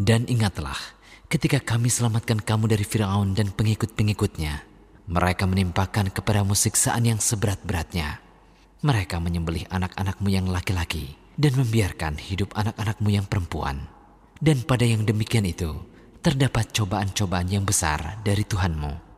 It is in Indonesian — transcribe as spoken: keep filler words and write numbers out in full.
Dan ingatlah, ketika kami selamatkan kamu dari Firaun dan pengikut-pengikutnya, mereka menimpakan kepadamu siksaan yang seberat-beratnya. Mereka menyembelih anak-anakmu yang laki-laki dan membiarkan hidup anak-anakmu yang perempuan. Dan pada yang demikian itu, terdapat cobaan-cobaan yang besar dari Tuhanmu.